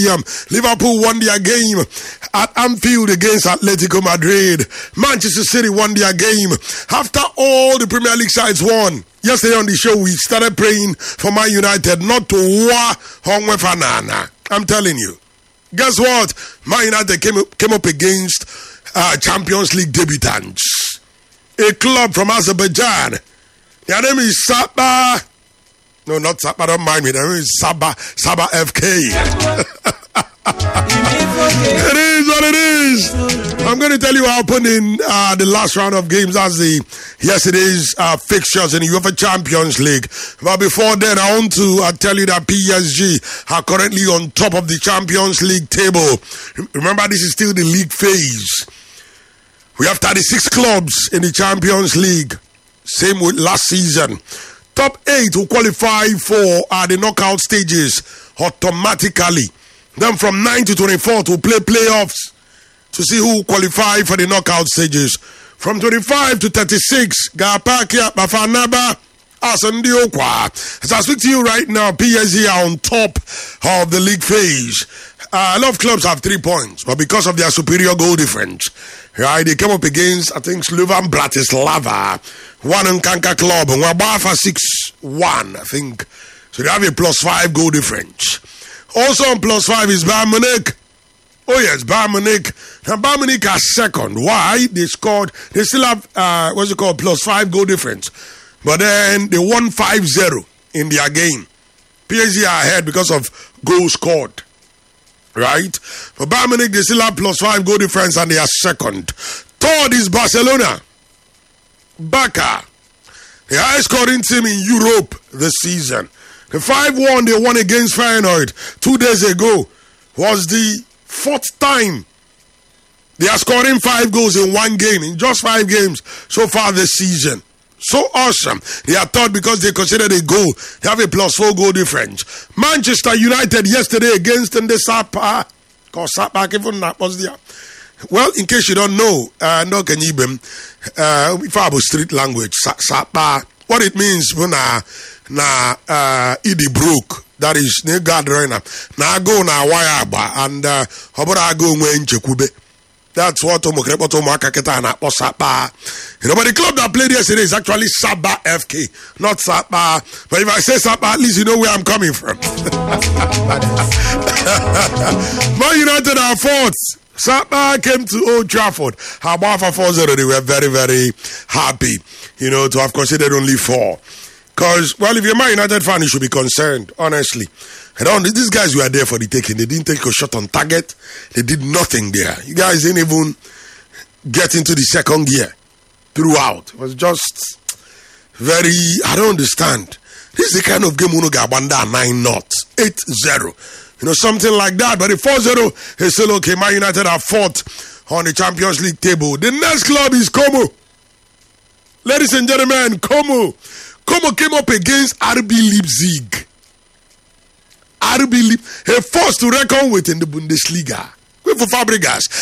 Liverpool won their game at Anfield against Atletico Madrid. Manchester City won their game after all the Premier League sides won. Yesterday on the show, we started praying for Man United not to war Hongwe Fanana. I'm telling you. Guess what? Man United came up against Champions League debutants. A club from Azerbaijan. Their name is Saba. No, not Saba, don't mind me. Their name is Saba FK. It is what it is. I'm going to tell you what happened in the last round of games. That's yesterday's fixtures in the UEFA Champions League. But before then, I want to tell you that PSG are currently on top of the Champions League table. Remember, this is still the league phase. We have 36 clubs in the Champions League. Same with last season. Top 8 will qualify for the knockout stages automatically. Then from 9 to 24 to play playoffs to see who qualify for the knockout stages. From 25 to 36, Gapakia, Bafanaba, Asandiokwa. As I speak to you right now, PSG are on top of the league phase. A lot of clubs have 3 points, but because of their superior goal difference, right, they came up against, I think, Slovan Bratislava, one in Kanka Club, and Wabafa 6-1, I think. So they have a +5 goal difference. Also on +5 is Bayern Munich. Oh yes, Bayern Munich. Now Bayern Munich are second. Why? They still have, +5 goal difference. But then they won 5-0 in their game. PSG are ahead because of goals scored. Right? For Bayern Munich, they still have +5 goal difference and they are second. Third is Barcelona. Barca. The highest scoring team in Europe this season. The 5-1 they won against Feyenoord 2 days ago was the 4th time they are scoring 5 goals in one game, in just 5 games so far this season. So awesome. They are third because they considered a goal. They have a +4 goal difference. Manchester United yesterday against the Sapa. Because Sapa even that was there. Well, in case you don't know, no can you if I was street language, Sapa, what it means when Idi broke. That is ne God runner. Na go na wire ba and obora go when chekube. That's what Omokrepoto Makaketa and Sapa. You know, but the club that played yesterday is actually Saba FK, not Sapa. But if I say Sapa, at least you know where I'm coming from. Man United are fourth. Sapa came to Old Trafford. Habafa 4-0. They were very, very happy, to have considered only 4. Because, well, if you're a Man United fan, you should be concerned, honestly. These guys were there for the taking. They didn't take a shot on target. They did nothing there. You guys didn't even get into the second gear throughout. It was just very, I don't understand. This is the kind of game Uno Gabanda 9-0, 8-0. Something like that. But the 4-0 is still okay. Man United are fourth on the Champions League table. The next club is Como. Ladies and gentlemen, Como. Como came up against RB Leipzig. RB Leipzig, a force to reckon with in the Bundesliga. Go for Fabregas.